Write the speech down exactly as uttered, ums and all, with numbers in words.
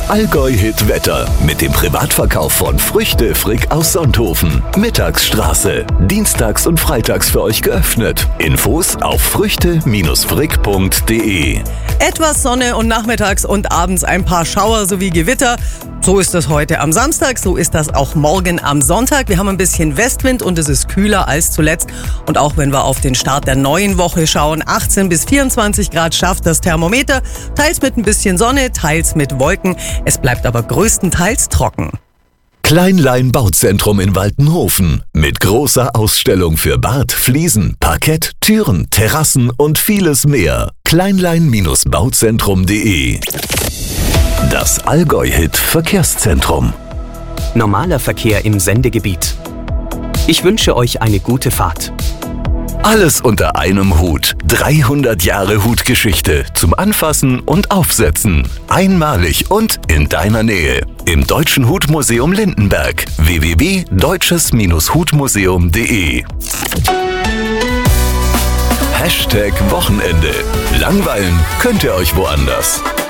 Das Allgäu-Hit-Wetter mit dem Privatverkauf von Früchte Frick aus Sonthofen. Mittagsstraße. Dienstags und freitags für euch geöffnet. Infos auf früchte frick punkt de. Etwas Sonne und nachmittags und abends ein paar Schauer sowie Gewitter. So ist das heute am Samstag, so ist das auch morgen am Sonntag. Wir haben ein bisschen Westwind und es ist kühler als zuletzt. Und auch wenn wir auf den Start der neuen Woche schauen, achtzehn bis vierundzwanzig Grad schafft das Thermometer. Teils mit ein bisschen Sonne, teils mit Wolken. Es bleibt aber größtenteils trocken. Kleinlein Bauzentrum in Waltenhofen mit großer Ausstellung für Bad, Fliesen, Parkett, Türen, Terrassen und vieles mehr. kleinlein bauzentrum punkt de. Das Allgäu-Hit Verkehrszentrum. Normaler Verkehr im Sendegebiet. Ich wünsche euch eine gute Fahrt. Alles unter einem Hut. dreihundert Jahre Hutgeschichte zum Anfassen und Aufsetzen. Einmalig und in deiner Nähe. Im Deutschen Hutmuseum Lindenberg. w w w punkt deutsches hutmuseum punkt de. Hashtag Wochenende. Langweilen könnt ihr euch woanders.